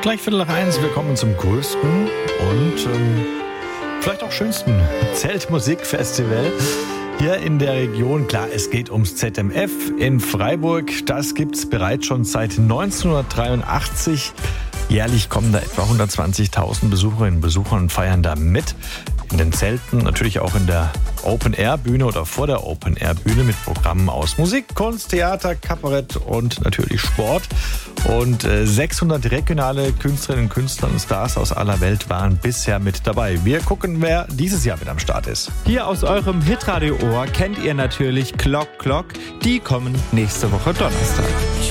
Gleich 1:15, wir kommen zum größten und vielleicht auch schönsten Zeltmusikfestival hier in der Region. Klar, es geht ums ZMF in Freiburg. Das gibt's bereits schon seit 1983. Jährlich kommen da etwa 120.000 Besucherinnen und Besucher und feiern da mit. In den Zelten, natürlich auch in der Open-Air-Bühne oder vor der Open-Air-Bühne mit Programmen aus Musik, Kunst, Theater, Kabarett und natürlich Sport. Und 600 regionale Künstlerinnen und Künstler und Stars aus aller Welt waren bisher mit dabei. Wir gucken, wer dieses Jahr mit am Start ist. Hier aus eurem Hitradio-Ohr kennt ihr natürlich Clock Clock. Die kommen nächste Woche Donnerstag.